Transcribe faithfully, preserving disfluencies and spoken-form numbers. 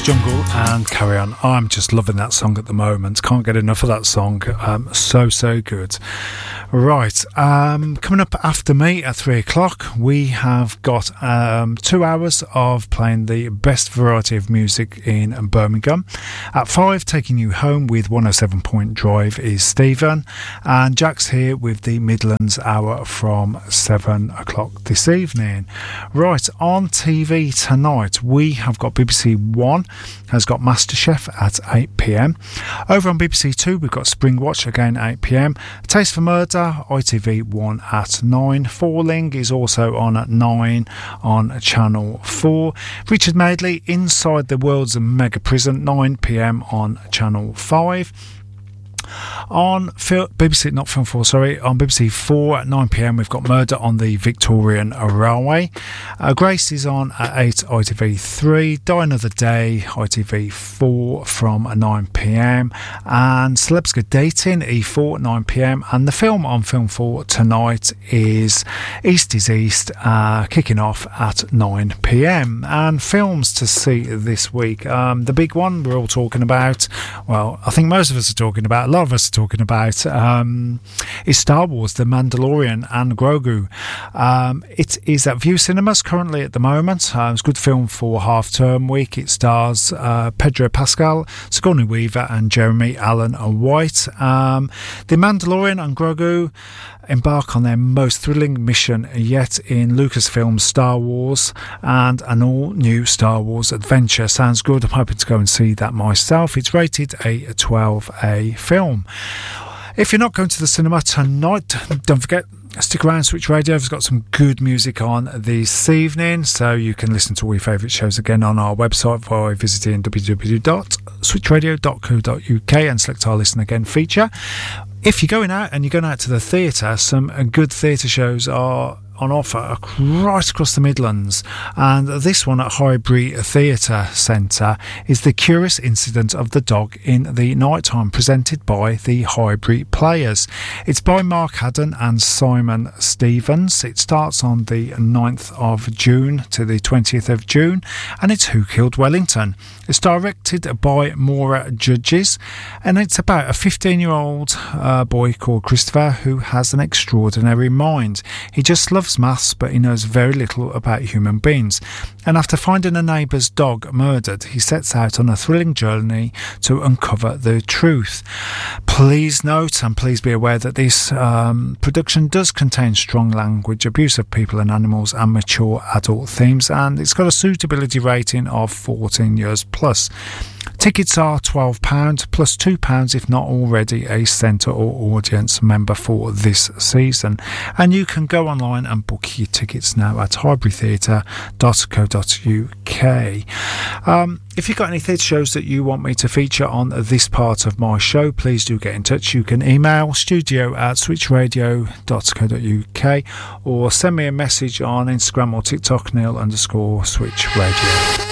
Jungle and Carry On. I'm just loving that song at the moment. Can't get enough of that song. Um, so, so good. Right, um, coming up after me at three o'clock, we have got um, two hours of playing the best variety of music in Birmingham. At five, taking you home with one oh seven Point Drive is Stephen, and Jack's here with the Midlands Hour from seven o'clock this evening. Right, on T V tonight, we have got B B C One has got MasterChef at eight p.m. Over on B B C Two, we've got Spring Watch again at eight p.m. Taste for Murder, I T V One at nine. Falling is also on at nine on Channel four. Richard Madeley, Inside the World's Mega Prison, nine p.m. on Channel five. On Fil- B B C, not Film four, sorry, on B B C four at nine p.m. we've got Murder on the Victorian Railway. Uh, Grace is on at eight, I T V three. Die Another Day, I T V four from nine p.m. And Celebs Go Dating, E four, nine p.m. And the film on Film four tonight is East is East, uh, kicking off at nine p.m. And films to see this week. Um, the big one we're all talking about, well, I think most of us are talking about, a lot of us are talking about, um, is Star Wars, The Mandalorian and Grogu. Um, it is at View Cinemas currently at the moment. Uh, it's a good film for half-term week. It stars uh, Pedro Pascal, Sigourney Weaver and Jeremy Allen White. Um, the Mandalorian and Grogu embark on their most thrilling mission yet in Lucasfilm's Star Wars, and an all-new Star Wars adventure. Sounds good. I'm hoping to go and see that myself. It's rated a twelve A film. If you're not going to the cinema tonight, don't forget, stick around. Switch Radio has got some good music on this evening, so you can listen to all your favourite shows again on our website by visiting w w w dot switch radio dot co dot u k and select our Listen Again feature. If you're going out and you're going out to the theatre, some good theatre shows are on offer right across the Midlands, and this one at Highbury Theatre Centre is The Curious Incident of the Dog in the Nighttime, presented by the Highbury Players. It's by Mark Haddon and Simon Stevens. It starts on the ninth of June to the twentieth of June, and it's Who Killed Wellington. It's directed by Maura Judges, and it's about a fifteen-year-old uh, boy called Christopher who has an extraordinary mind. He just loves maths, but he knows very little about human beings. And after finding a neighbour's dog murdered, he sets out on a thrilling journey to uncover the truth. Please note, and please be aware, that this um, production does contain strong language, abuse of people and animals, and mature adult themes, and it's got a suitability rating of fourteen years plus. Tickets are twelve pounds plus two pounds if not already a centre or audience member for this season. And you can go online and book your tickets now at highbury theatre dot co dot u k. Um, if you've got any theatre shows that you want me to feature on this part of my show, please do get in touch. You can email studio at switch radio dot co dot u k or send me a message on Instagram or TikTok, Neil underscore Switch Radio.